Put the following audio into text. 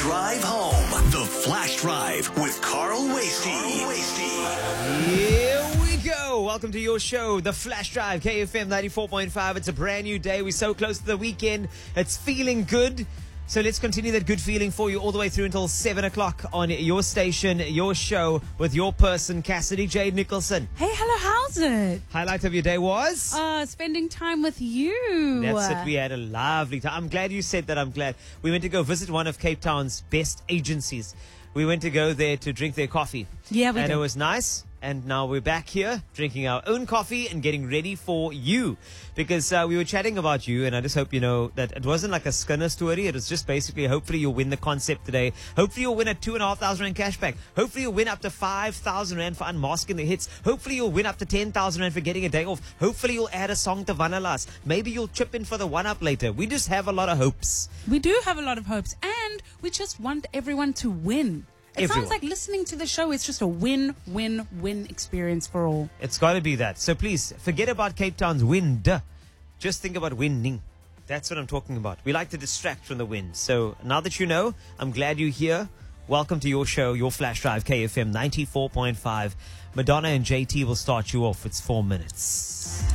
Drive home. The Flash Drive with Carl Wasty. Here we go. Welcome to your show, The Flash Drive, KFM 94.5. It's a brand new day. We're so close to the weekend. It's feeling good. So let's continue that good feeling for you all the way through until 7 o'clock on your station, your show with your person, Cassidy Jade Nicholson. Hey, hello, how's it? Highlight of your day was? Spending time with you. That's it. We had a lovely time. I'm glad you said that. I'm glad. We went to go visit one of Cape Town's best agencies. We went to go there to drink their coffee. Yeah, we And did. it was nice. And now we're back here drinking our own coffee and getting ready for you. Because we were chatting about you, and I just hope you know that it wasn't like a Skinner story. It was just basically, hopefully you'll win the concept today. Hopefully you'll win a 2,500 Rand cashback. Hopefully you'll win up to 5,000 Rand for unmasking the hits. Hopefully you'll win up to 10,000 Rand for getting a day off. Hopefully you'll add a song to Vanalas. Maybe you'll chip in for the one-up later. We just have a lot of hopes. We do have a lot of hopes, and we just want everyone to win. It sounds like listening to the show is just a win-win-win experience for all. It's got to be that. So please, forget about Cape Town's wind. Just think about winning. That's what I'm talking about. We like to distract from the wind. So now that you know, I'm glad you're here. Welcome to your show, your Flash Drive, KFM 94.5. Madonna and JT will start you off. It's 4 minutes.